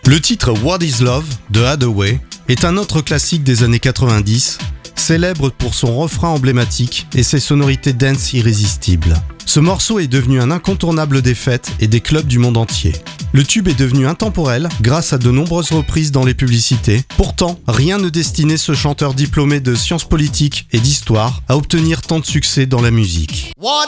Le titre What is Love de Hathaway est un autre classique des années 90, célèbre pour son refrain emblématique et ses sonorités dance irrésistibles. Ce morceau est devenu un incontournable des fêtes et des clubs du monde entier. Le tube est devenu intemporel grâce à de nombreuses reprises dans les publicités. Pourtant, rien ne destinait ce chanteur diplômé de sciences politiques et d'histoire à obtenir tant de succès dans la musique.